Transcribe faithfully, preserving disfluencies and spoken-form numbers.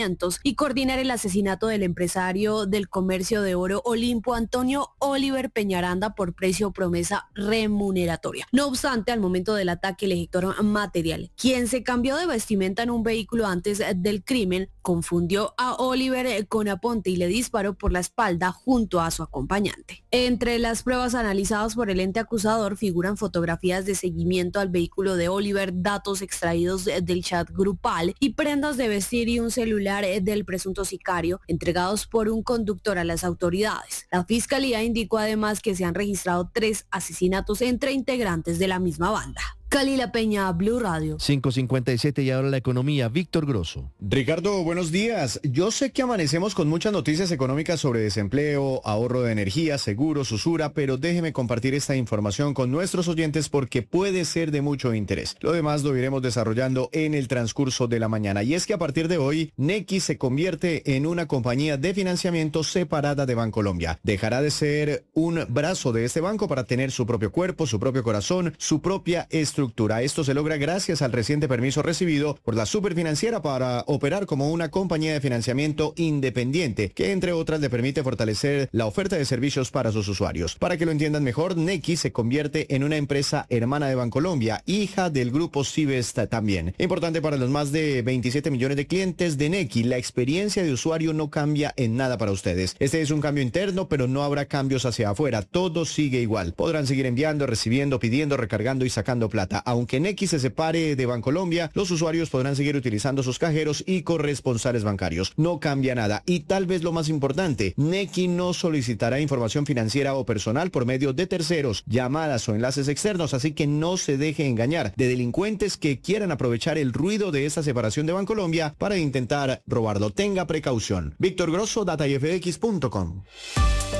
y coordinar el asesinato del empresario del comercio de oro Olimpo Antonio Oliver Peñaranda por precio o promesa remuneratoria. No obstante, al momento del ataque, el ejecutor material, quien se cambió de vestimenta en un vehículo antes del crimen, confundió a Oliver con Aponte y le disparó por la espalda junto a su acompañante. Entre las pruebas analizadas por el ente acusador figuran fotografías de seguimiento al vehículo de Oliver, datos extraídos del chat grupal y prendas de vestir y un celular del presunto sicario entregados por un conductor a las autoridades. La fiscalía indicó además que se han registrado tres asesinatos entre integrantes de la misma banda. Kalila Peña, Blue Radio. cinco cincuenta y siete y ahora la economía, Víctor Grosso. Ricardo, buenos días. Yo sé que amanecemos con muchas noticias económicas sobre desempleo, ahorro de energía, seguros, usura, pero déjeme compartir esta información con nuestros oyentes porque puede ser de mucho interés. Lo demás lo iremos desarrollando en el transcurso de la mañana. Y es que a partir de hoy, Nequi se convierte en una compañía de financiamiento separada de Bancolombia. Dejará de ser un brazo de este banco para tener su propio cuerpo, su propio corazón, su propia estructura. Esto se logra gracias al reciente permiso recibido por la Superfinanciera para operar como una compañía de financiamiento independiente, que entre otras le permite fortalecer la oferta de servicios para sus usuarios. Para que lo entiendan mejor, Nequi se convierte en una empresa hermana de Bancolombia, hija del grupo Civesta también. Importante para los más de veintisiete millones de clientes de Nequi, la experiencia de usuario no cambia en nada para ustedes. Este es un cambio interno, pero no habrá cambios hacia afuera. Todo sigue igual. Podrán seguir enviando, recibiendo, pidiendo, recargando y sacando plata. Aunque Nequi se separe de Bancolombia, los usuarios podrán seguir utilizando sus cajeros y corresponsales bancarios. No cambia nada. Y tal vez lo más importante, Nequi no solicitará información financiera o personal por medio de terceros, llamadas o enlaces externos, así que no se deje engañar de delincuentes que quieran aprovechar el ruido de esta separación de Bancolombia para intentar robarlo. Tenga precaución. Víctor Grosso, data y f x punto com.